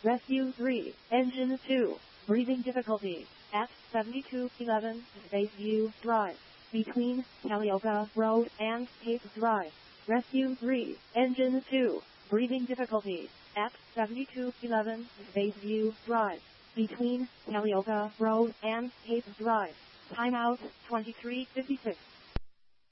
Rescue 3, Engine 2, breathing difficulty, at 7211 Bayview Drive, between Calliope Road and Cape Drive. Rescue 3, Engine 2, breathing difficulty, at 7211 Bayview Drive, between Calliope Road and Cape Drive. Timeout 23:56.